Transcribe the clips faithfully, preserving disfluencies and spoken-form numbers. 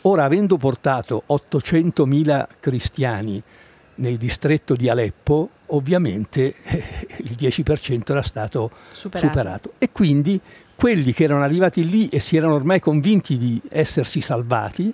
Ora, avendo portato ottocentomila cristiani nel distretto di Aleppo, ovviamente eh, il dieci per cento era stato superato. superato. E quindi quelli che erano arrivati lì e si erano ormai convinti di essersi salvati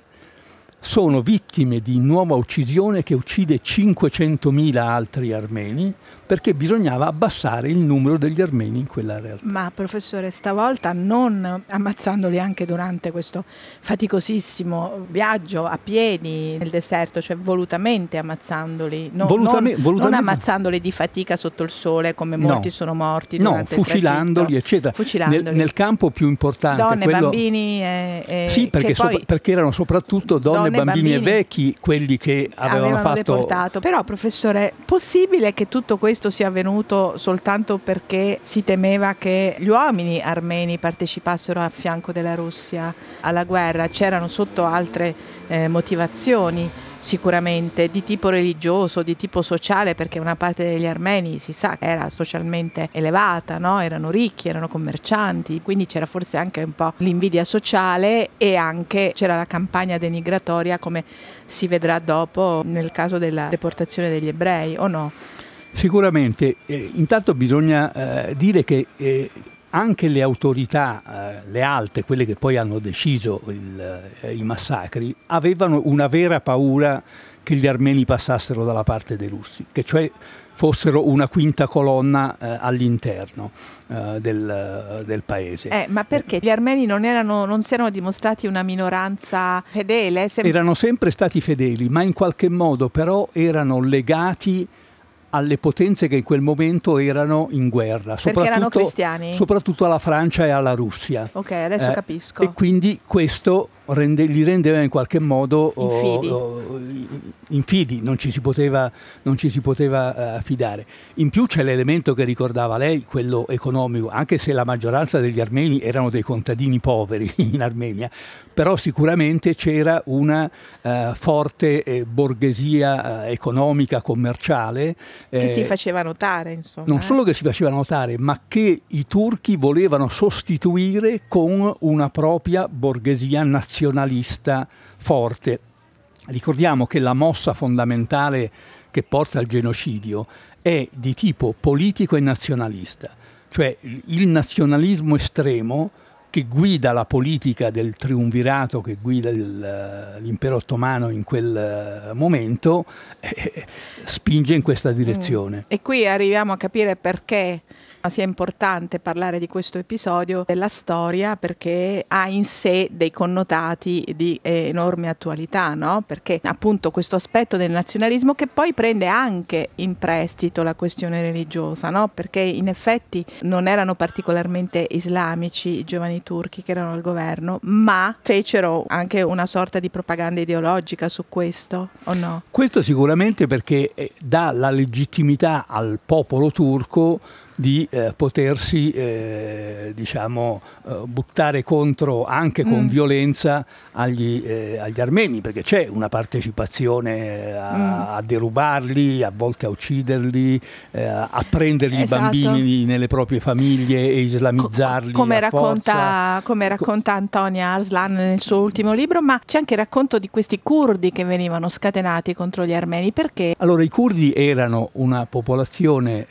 sono vittime di nuova uccisione che uccide cinquecentomila altri armeni, perché bisognava abbassare il numero degli armeni in quella realtà. Ma professore, stavolta non ammazzandoli anche durante questo faticosissimo viaggio a piedi nel deserto, cioè volutamente ammazzandoli, no, Volutame- non, volutamente. non ammazzandoli di fatica sotto il sole come molti No. sono morti No, durante il fucilandoli, tragitto. eccetera. Fucilandoli. Nel, nel campo più importante. Donne, quello... bambini e, e Sì, perché, che poi sopra, perché erano soprattutto donne, donne, bambini, bambini e vecchi quelli che avevano, avevano fatto... deportato. Però professore, possibile che tutto questo sia avvenuto soltanto perché si temeva che gli uomini armeni partecipassero a fianco della Russia alla guerra? C'erano sotto altre eh, motivazioni sicuramente di tipo religioso, di tipo sociale, perché una parte degli armeni si sa che era socialmente elevata, no? Erano ricchi, erano commercianti, quindi c'era forse anche un po' l'invidia sociale e anche c'era la campagna denigratoria, come si vedrà dopo nel caso della deportazione degli ebrei, o no? Sicuramente. Eh, intanto bisogna eh, dire che eh, anche le autorità, eh, le alte, quelle che poi hanno deciso il, eh, i massacri, avevano una vera paura che gli armeni passassero dalla parte dei russi, che cioè fossero una quinta colonna eh, all'interno eh, del, del paese. Eh, ma perché gli armeni non, erano, non si erano dimostrati una minoranza fedele? Sem- erano sempre stati fedeli, ma in qualche modo però erano legati alle potenze che in quel momento erano in guerra, perché erano cristiani? Soprattutto alla Francia e alla Russia. Ok, adesso eh, capisco. E quindi questo rende, li rendeva in qualche modo infidi, oh, oh, infidi non ci si poteva, non ci si poteva uh, fidare. In più c'è l'elemento che ricordava lei, quello economico, anche se la maggioranza degli armeni erano dei contadini poveri in Armenia, però sicuramente c'era una uh, forte eh, borghesia uh, economica, commerciale, che eh, si faceva notare, insomma. Non eh? solo che si faceva notare, ma che i turchi volevano sostituire con una propria borghesia nazionalista forte. Ricordiamo che la mossa fondamentale che porta al genocidio è di tipo politico e nazionalista, cioè il nazionalismo estremo che guida la politica del triumvirato, che guida il, l'impero ottomano in quel momento, eh, spinge in questa direzione. Mm. E qui arriviamo a capire perché sia importante parlare di questo episodio della storia, perché ha in sé dei connotati di enorme attualità, no? Perché appunto questo aspetto del nazionalismo che poi prende anche in prestito la questione religiosa, no? Perché in effetti non erano particolarmente islamici i giovani turchi che erano al governo, ma fecero anche una sorta di propaganda ideologica su questo, o no? Questo sicuramente, perché dà la legittimità al popolo turco di eh, potersi eh, diciamo eh, buttare contro anche con mm. violenza agli, eh, agli armeni, perché c'è una partecipazione a, mm. a derubarli, a volte a ucciderli, eh, a prendergli esatto. i bambini nelle proprie famiglie e islamizzarli. Co- come, a racconta, forza. come racconta Antonia Arslan nel suo ultimo libro, ma c'è anche il racconto di questi curdi che venivano scatenati contro gli armeni. Perché? Allora, i curdi erano una popolazione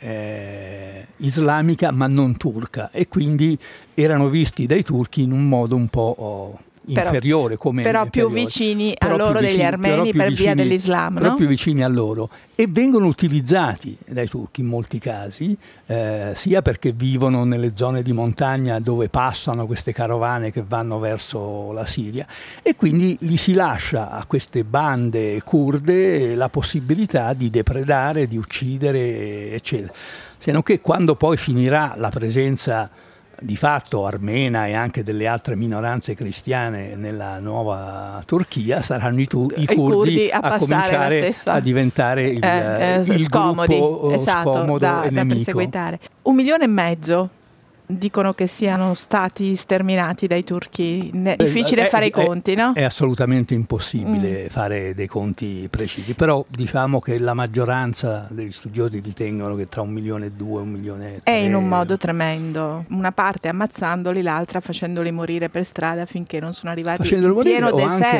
eh, islamica ma non turca, e quindi erano visti dai turchi in un modo un po' oh, inferiore, come però inferiore. più vicini però a loro vicini, degli armeni per vicini, via dell'Islam, però no? più vicini a loro, e vengono utilizzati dai turchi in molti casi, eh, sia perché vivono nelle zone di montagna dove passano queste carovane che vanno verso la Siria, e quindi gli si lascia a queste bande kurde la possibilità di depredare, di uccidere, eccetera. Se non che quando poi finirà la presenza di fatto armena e anche delle altre minoranze cristiane nella nuova Turchia, saranno i, tu- i, I curdi, curdi a, a cominciare a diventare il, eh, eh, il scomodi, gruppo esatto, scomodo da, e da nemico. perseguitare. Un milione e mezzo dicono che siano stati sterminati dai turchi. È difficile è, fare è, i conti, no? È assolutamente impossibile mm. fare dei conti precisi, però diciamo che la maggioranza degli studiosi ritengono che tra un milione e due, un milione e tre... È in un modo tremendo. Una parte ammazzandoli, l'altra facendoli morire per strada finché non sono arrivati in pieno deserto.